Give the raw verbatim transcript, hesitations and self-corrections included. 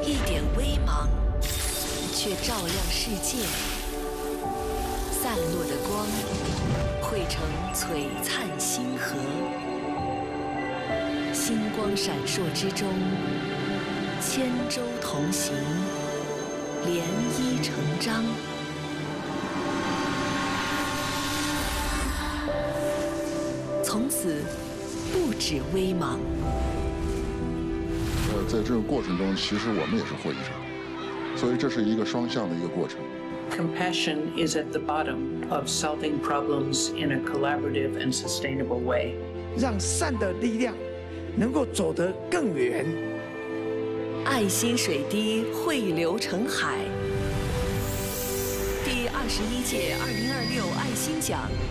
一点微芒，却照亮世界。散落的光，汇成璀璨星河。星光闪烁之中，千舟同行，涟漪成章。从此，不止微芒。 呃，在这个过程中，其实我们也是获益者，所以这是一个双向的一个过程。 Compassion is at the bottom of solving problems in a collaborative and sustainable way. 让善的力量能够走得更远。 爱心水滴汇流成海。第二十一届二零二六爱心奖